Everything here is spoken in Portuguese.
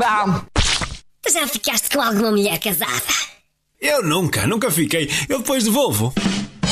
Tu já ficaste com alguma mulher casada? Eu nunca fiquei. Eu depois devolvo.